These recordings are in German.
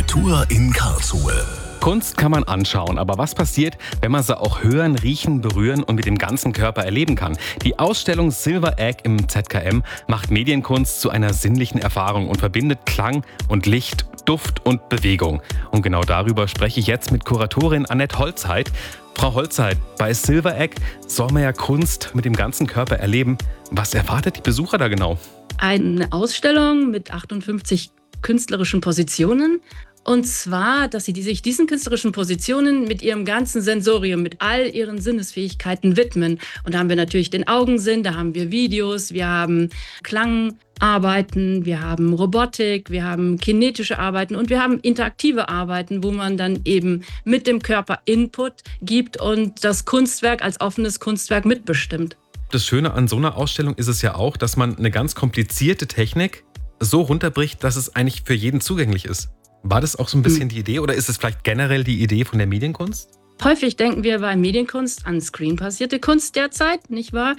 Kultur in Karlsruhe. Kunst kann man anschauen, aber was passiert, wenn man sie auch hören, riechen, berühren und mit dem ganzen Körper erleben kann? Die Ausstellung Silver Egg im ZKM macht Medienkunst zu einer sinnlichen Erfahrung und verbindet Klang und Licht, Duft und Bewegung. Und genau darüber spreche ich jetzt mit Kuratorin Annette Holzheit. Frau Holzheit, bei Silver Egg soll man ja Kunst mit dem ganzen Körper erleben. Was erwartet die Besucher da genau? Eine Ausstellung mit 58 künstlerischen Positionen. Und zwar, dass sie sich diesen künstlerischen Positionen mit ihrem ganzen Sensorium, mit all ihren Sinnesfähigkeiten widmen. Und da haben wir natürlich den Augensinn, da haben wir Videos, wir haben Klangarbeiten, wir haben Robotik, wir haben kinetische Arbeiten und wir haben interaktive Arbeiten, wo man dann eben mit dem Körper Input gibt und das Kunstwerk als offenes Kunstwerk mitbestimmt. Das Schöne an so einer Ausstellung ist es ja auch, dass man eine ganz komplizierte Technik so runterbricht, dass es eigentlich für jeden zugänglich ist. War das auch so ein bisschen die Idee oder ist es vielleicht generell die Idee von der Medienkunst? Häufig denken wir bei Medienkunst an screenbasierte Kunst derzeit, nicht wahr?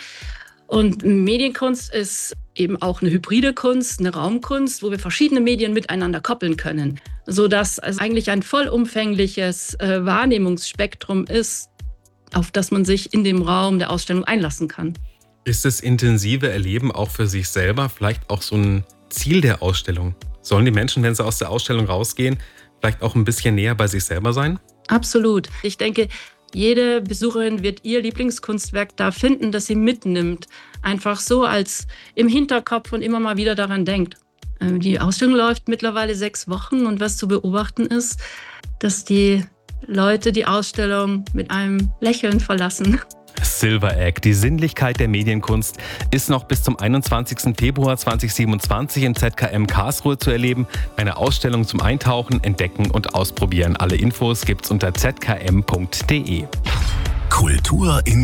Und Medienkunst ist eben auch eine hybride Kunst, eine Raumkunst, wo wir verschiedene Medien miteinander koppeln können, sodass es eigentlich ein vollumfängliches Wahrnehmungsspektrum ist, auf das man sich in dem Raum der Ausstellung einlassen kann. Ist das intensive Erleben auch für sich selber vielleicht auch so ein Ziel der Ausstellung? Sollen die Menschen, wenn sie aus der Ausstellung rausgehen, vielleicht auch ein bisschen näher bei sich selber sein? Absolut. Ich denke, jede Besucherin wird ihr Lieblingskunstwerk da finden, das sie mitnimmt. Einfach so als im Hinterkopf und immer mal wieder daran denkt. Die Ausstellung läuft mittlerweile 6 Wochen und was zu beobachten ist, dass die Leute die Ausstellung mit einem Lächeln verlassen. Silver Egg, die Sinnlichkeit der Medienkunst, ist noch bis zum 21. Februar 2027 im ZKM Karlsruhe zu erleben. Eine Ausstellung zum Eintauchen, Entdecken und Ausprobieren. Alle Infos gibt's unter zkm.de. Kultur in